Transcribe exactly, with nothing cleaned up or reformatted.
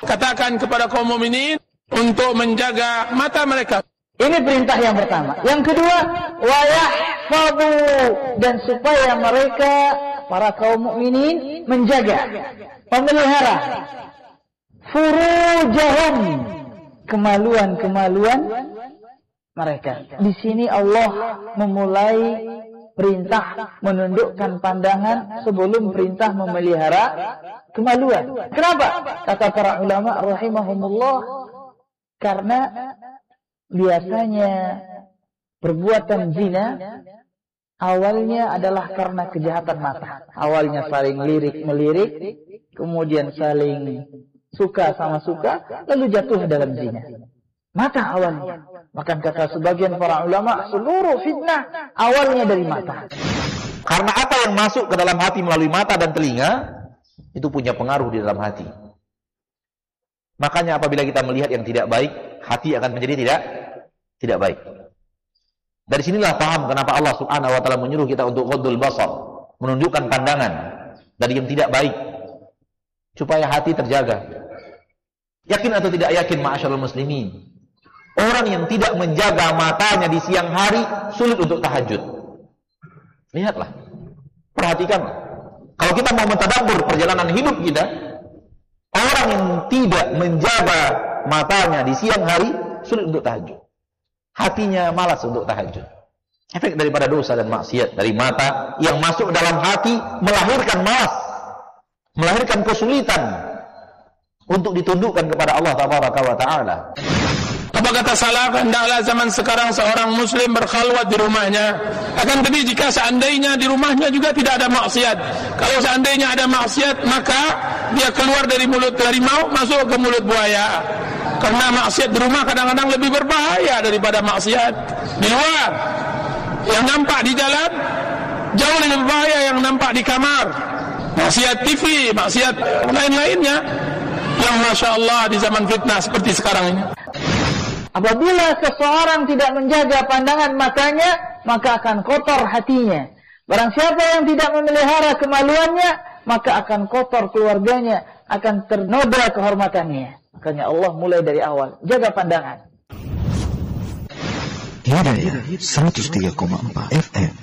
katakan kepada kaum mukminin untuk menjaga mata mereka. Ini perintah yang pertama. Yang kedua, wa yahfazu, dan supaya mereka para kaum mukminin menjaga, memelihara furujahum, kemaluan-kemaluan mereka. Di sini Allah memulai perintah menundukkan pandangan sebelum perintah memelihara kemaluan. Kenapa? Kata para ulama rahimahumullah, karena biasanya perbuatan zina awalnya adalah karena kejahatan mata. Awalnya saling lirik-melirik, kemudian saling suka sama suka, lalu jatuh dalam zina. Mata awalnya. Bahkan kata sebagian para ulama, seluruh fitnah awalnya dari mata. Karena apa yang masuk ke dalam hati melalui mata dan telinga, itu punya pengaruh di dalam hati. Makanya apabila kita melihat yang tidak baik, hati akan menjadi tidak tidak baik. Dari sinilah paham kenapa Allah Subhanahu wa taala menyuruh kita untuk ghaddul basar, menundukkan pandangan dari yang tidak baik supaya hati terjaga. Yakin atau tidak yakin ma'asyiral muslimin, orang yang tidak menjaga matanya di siang hari sulit untuk tahajud. Lihatlah, perhatikanlah. Kalau kita mau mentadabbur perjalanan hidup kita, orang yang tidak menjaga matanya di siang hari sulit untuk tahajud. Hatinya malas untuk tahajud. Efek daripada dosa dan maksiat dari mata yang masuk dalam hati melahirkan malas, melahirkan kesulitan untuk ditundukkan kepada Allah Tabaraka wa Ta'ala. Apa kata salaf, hendaklah zaman sekarang seorang muslim berkhalwat di rumahnya. Akan tetapi jika seandainya di rumahnya juga tidak ada maksiat, kalau seandainya ada maksiat, maka dia keluar dari mulut harimau masuk ke mulut buaya. Karena maksiat di rumah kadang-kadang lebih berbahaya daripada maksiat di luar. Yang nampak di jalan jauh lebih berbahaya yang nampak di kamar. Maksiat T V, maksiat lain-lainnya yang Masya Allah di zaman fitnah seperti sekarang ini. Apabila seseorang tidak menjaga pandangan matanya, maka akan kotor hatinya. Barang siapa yang tidak memelihara kemaluannya, maka akan kotor keluarganya, akan ternoda kehormatannya. Makanya Allah mulai dari awal, jaga pandangan. Hidayah seratus tiga koma empat F M